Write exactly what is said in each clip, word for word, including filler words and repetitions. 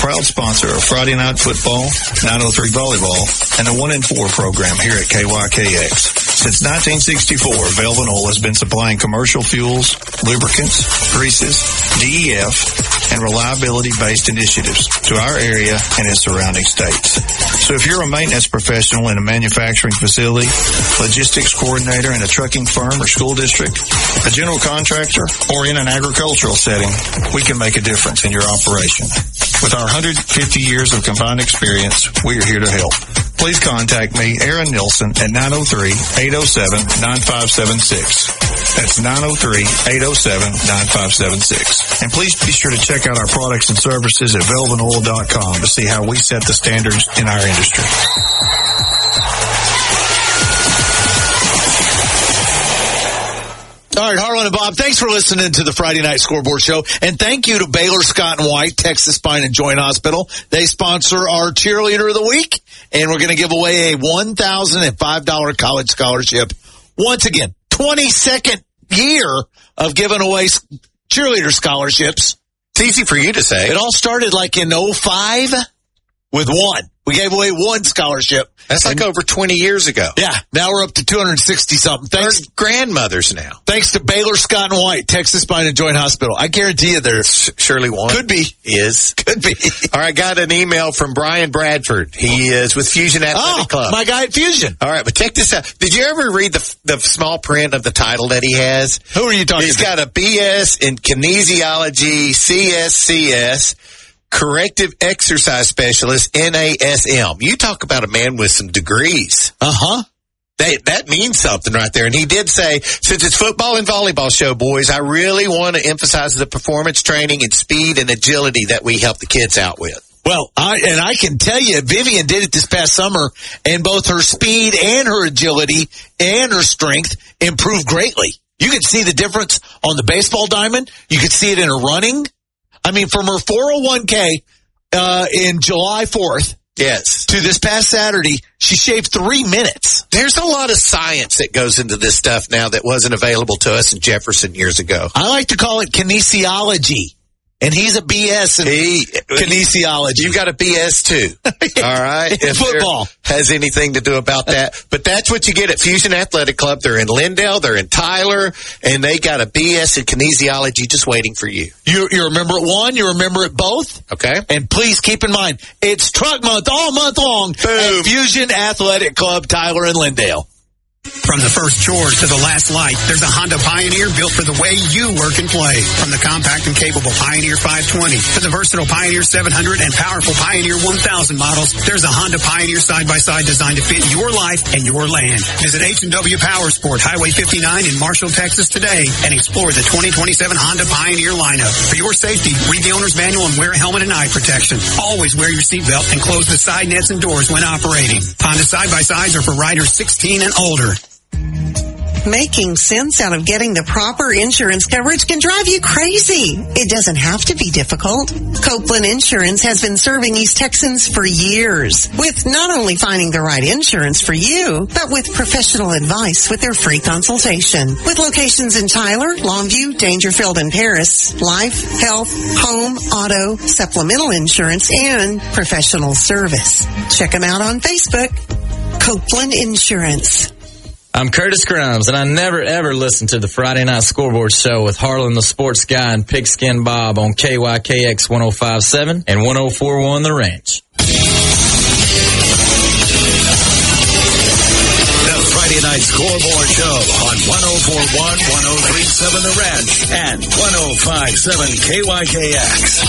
proud sponsor of Friday Night Football, nine oh three Volleyball, and the one in four program here at K Y K X. Since nineteen sixty-four, Velvin Oil has been supplying commercial fuels, lubricants, greases, D E F, and reliability-based initiatives to our area and its surrounding states. So if you're a maintenance professional in a manufacturing facility, logistics coordinator in a trucking firm or school district, a general contractor, or in an agricultural setting, we can make a difference in your operation. With our one hundred fifty years of combined experience, we are here to help. Please contact me, Aaron Nilsson, at nine oh three, eight oh seven, nine five seven six. That's nine oh three, eight oh seven, nine five seven six. And please be sure to check out our products and services at velvin oil dot com to see how we set the standards in our industry. All right, Harlan and Bob, thanks for listening to the Friday Night Scoreboard Show. And thank you to Baylor Scott and White, Texas Spine and Joint Hospital. They sponsor our Cheerleader of the Week. And we're going to give away a one thousand five dollars college scholarship. Once again, twenty-second year of giving away cheerleader scholarships. It's easy for you to say. It all started like in oh five with one. We gave away one scholarship. That's like and, over twenty years ago. Yeah. Now we're up to two hundred sixty something. Thanks. They're grandmothers now. Thanks to Baylor Scott and White, Texas Spine and Joint Hospital. I guarantee you there's surely one. Could be. Is. Could be. All right. Got an email from Brian Bradford. He is with Fusion Athletic oh, Club. My guy at Fusion. All right. But check this out. Did you ever read the the small print of the title that he has? Who are you talking He's about? He's got a B S in kinesiology, C S C S. Corrective exercise specialist, N A S M. You talk about a man with some degrees. Uh-huh. That, that means something right there. And he did say, since it's football and volleyball show, boys, I really want to emphasize the performance training and speed and agility that we help the kids out with. Well, I, and I can tell you, Vivian did it this past summer, and both her speed and her agility and her strength improved greatly. You could see the difference on the baseball diamond. You could see it in her running. I mean, from her four oh one k uh, in July fourth yes, to this past Saturday, she shaved three minutes. There's a lot of science that goes into this stuff now that wasn't available to us in Jefferson years ago. I like to call it kinesiology. And he's a B S in he, kinesiology. You've got a B S too. All right. If football has anything to do about that. But that's what you get at Fusion Athletic Club. They're in Lindale. They're in Tyler. And they got a B S in kinesiology just waiting for you. You, you remember it one. You remember it both. Okay. And please keep in mind, it's truck month all month long Boom. at Fusion Athletic Club, Tyler and Lindale. From the first chores to the last light, there's a Honda Pioneer built for the way you work and play. From the compact and capable Pioneer five twenty to the versatile Pioneer seven hundred and powerful Pioneer one thousand models, there's a Honda Pioneer side-by-side designed to fit your life and your land. Visit H and W Powersport, Highway fifty-nine in Marshall, Texas today and explore the twenty twenty-seven Honda Pioneer lineup. For your safety, read the owner's manual and wear a helmet and eye protection. Always wear your seatbelt and close the side nets and doors when operating. Honda side-by-sides are for riders sixteen and older. Making sense out of getting the proper insurance coverage can drive you crazy. It doesn't have to be difficult. Copeland Insurance has been serving East Texans for years with not only finding the right insurance for you, but with professional advice with their free consultation. With locations in Tyler, Longview, Dangerfield, and Paris, life, health, home, auto, supplemental insurance, and professional service. Check them out on Facebook. Copeland Insurance. I'm Curtis Grimes, and I never, ever listen to the Friday Night Scoreboard Show with Harlan the Sports Guy and Pigskin Bob on K Y K X one oh five point seven and one oh four point one The Ranch. The Friday Night Scoreboard Show on one oh four point one, one oh three point seven The Ranch and one oh five point seven K Y K X.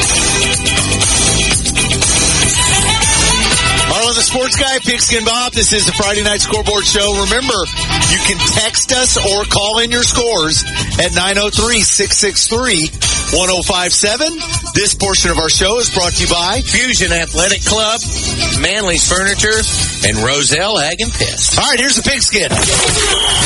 Harlan the Sports Guy, Pigskin Bob. This is the Friday Night Scoreboard Show. Remember, you can text us or call in your scores at nine oh three, six six three, one oh five seven. This portion of our show is brought to you by Fusion Athletic Club, Manley's Furniture, and Roselle Ag and Pest. All right, here's the Pigskin.